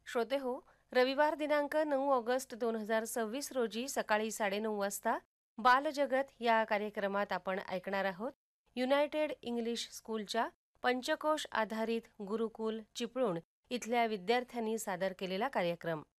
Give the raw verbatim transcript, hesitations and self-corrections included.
श्रोते हो, रविवार दिनांक नऊ ऑगस्ट दोन हजार सव्वीस रोजी सकाळी साडेनऊ वाजता बालजगत या कार्यक्रमात आपण ऐकणार आहोत युनायटेड इंग्लिश स्कूलच्या पंचकोश आधारित गुरुकुल चिपळूण इथल्या विद्यार्थ्यांनी सादर केलेला कार्यक्रम.